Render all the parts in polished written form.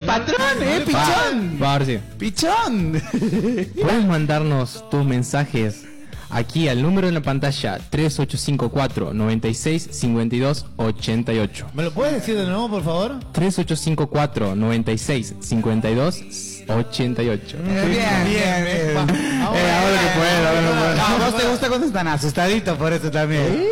patrón, pichón. Va, ahora sí. Pichón. Puedes mandarnos tus mensajes aquí al número en la pantalla 3854 96 52 88. ¿Me lo puedes decir de nuevo, por favor? 3854 96 52 88. Bien. Ahora que puedo. No, a vos te gusta cuando están asustaditos, por eso también.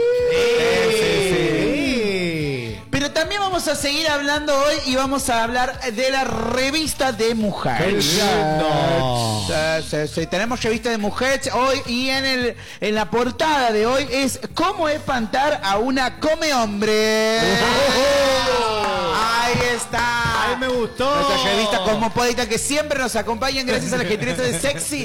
Pero también vamos a seguir hablando hoy y vamos a hablar de la revista de mujeres. Sí, tenemos revista de mujeres hoy y en la portada de hoy es cómo espantar a una come hombre. Ahí está. Ahí me gustó. Nuestra revista cosmopolita que siempre nos acompañan gracias a la gentileza de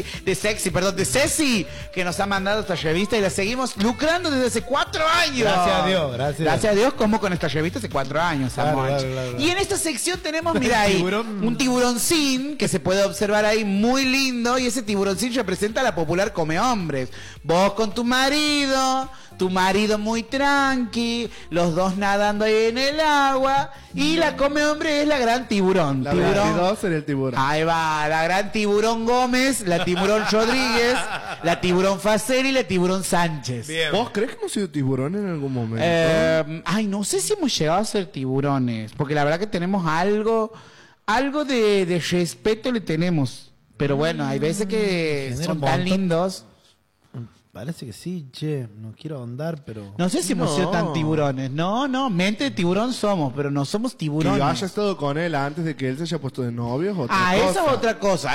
Ceci, que nos ha mandado esta revista y la seguimos lucrando desde hace 4 años. Gracias a Dios, Gracias a Dios, como con esta revista hace 4 años. Claro. Y en esta sección tenemos, mira ahí, un tiburoncín que se puede observar ahí muy lindo y ese tiburoncín representa a la popular come hombres. Vos con tu marido muy tranqui, los dos nadando ahí en el agua y la come hombre es la gran tiburón. La 22 en el tiburón. Ahí va, la gran tiburón Gómez, la tiburón Rodríguez, la tiburón Faceri y la tiburón Sánchez. Bien. ¿Vos crees que hemos sido tiburón en algún momento? No sé si hemos llegado a ser tiburones, porque la verdad que tenemos algo de respeto le tenemos. Pero bueno, hay veces que son tan lindos. Parece que sí, che, no quiero ahondar, pero... No sé si hemos sido tan tiburones. No, mente de tiburón somos, pero no somos tiburones. Que yo haya estado con él antes de que él se haya puesto de novio es otra cosa. Esa es otra cosa.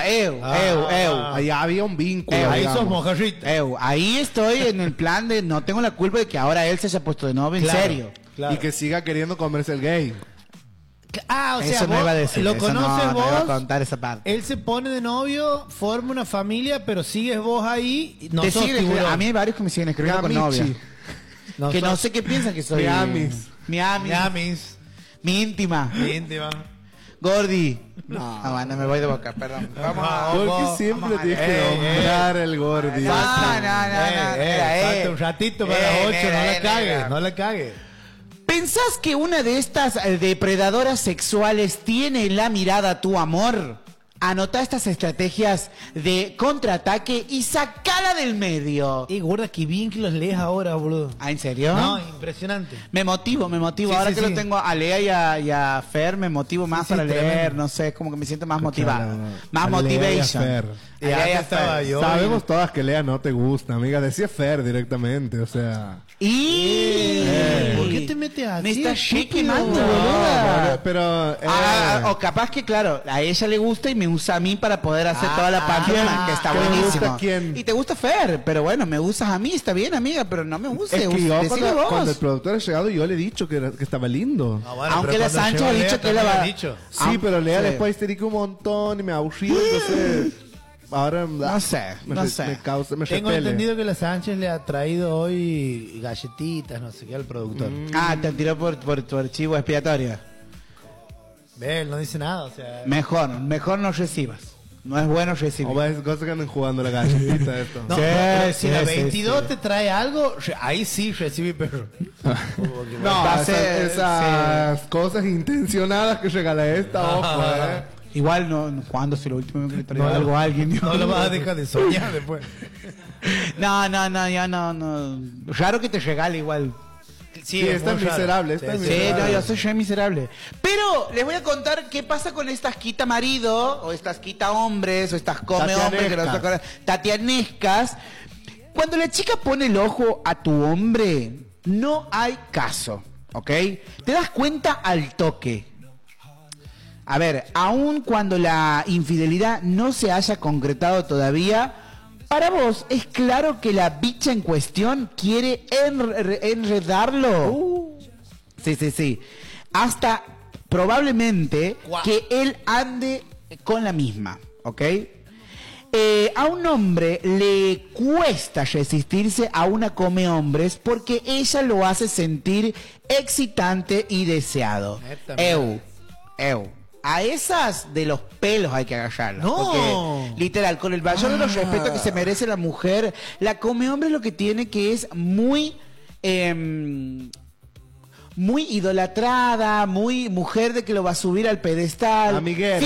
Ahí había un vínculo. Ahí digamos. sos mojarrita. Ahí estoy en el plan de no tengo la culpa de que ahora él se haya puesto de novio, en serio. Claro. Y que siga queriendo comerse el gay. O sea, Eso no vos iba a decir. lo eso conoces no vos, iba a contar esa parte. él se pone de novio, forma una familia, pero sigues vos ahí, y no sos tiburón. A mí hay varios que me siguen escribiendo con Miamichi. novia. Que no sé qué piensan que soy. Miamis. Mi íntima. Íntima. Gordi. No, bueno, me voy de boca, perdón. Porque siempre tienes que nombrar el gordi. Falta un ratito para las 8, no la cagues. ¿Pensás que una de estas depredadoras sexuales tiene la mirada a tu amor? Anotá estas estrategias de contraataque y sacala del medio. Gorda, qué bien que los lees ahora, boludo. ¿En serio? No, impresionante. Me motivo. Sí, Ahora sí, que sí. lo tengo a Lea y a Fer, me motivo más para leer. tremendo. No sé, es como que me siento más motivado. Claro. Más A Lea y a motivation. Fer. Y antes estaba yo. Sabemos todas que Lea no te gusta, amiga. Decía Fer directamente, o sea... ¿Por qué te metes así? Me está estúpido? quemando, No, boluda. pero... O capaz que, claro, a ella le gusta y me usa a mí para poder hacer toda la parte que está ¿Quién buenísimo. gusta quién? Y te gusta Fer, pero bueno, me usas a mí, está bien, amiga, pero no me uses. Es que yo Decilo vos. cuando el productor ha llegado yo le he dicho que estaba lindo. Ah, bueno, Aunque pero la cuando Sancho llegó ha dicho Lea que la también va- ha dicho. Sí, pero Lea sí. después histérica un montón y me aburrí, entonces... Ahora No sé. me Tengo repele. entendido que la Sánchez le ha traído hoy galletitas, no sé qué, al productor. Te tiró por tu archivo expiatorio. Ve, él no dice nada, o sea... Mejor no recibas. No es bueno O recibir. va a decir cosas que andan jugando la galletita esto. No, Sí, pero sí, si la sí, 22 sí. te trae algo, ahí sí recibí, pero... No, Va a esas, ser- esas cosas intencionadas que regala esta, ojo, Igual cuando fue lo último que le traigo No, algo a alguien. No lo vas a dejar de soñar después. No, ya no. Raro que te regale igual. Sí, está muy raro. miserable, está Sí, miserable. Sí, yo soy re miserable. Pero les voy a contar qué pasa con estas quita marido, o estas quita hombres, o estas come hombres, que no se acuerdan, tatianescas. Cuando la chica pone el ojo a tu hombre, no hay caso, ¿ok? Te das cuenta al toque. A ver, aun cuando la infidelidad no se haya concretado todavía, para vos es claro que la bicha en cuestión quiere enredarlo. Sí. Hasta probablemente que él ande con la misma, ¿ok? A un hombre le cuesta resistirse a una come hombres porque ella lo hace sentir excitante y deseado. Eu. A esas de los pelos hay que agarrarlas. No. Porque, literal, con el mayor de los respetos que se merece la mujer, la come hombre lo que tiene que es muy idolatrada, muy mujer de que lo va a subir al pedestal. Amiguera.